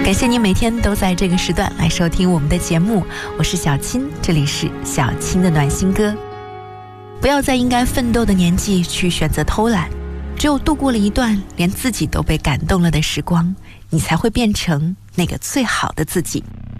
感谢您每天都在这个时段来收听我们的节目，我是小青，这里是小青的暖心歌。不要在应该奋斗的年纪去选择偷懒，只有度过了一段连自己都被感动了的时光，你才会变成那个最好的自己。